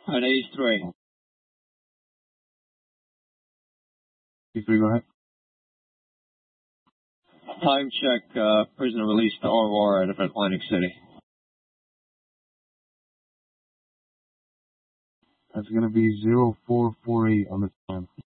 On A3. A3, go ahead. Time check, prisoner released to Aurora out of Atlantic City. That's going to be 0448 on the time.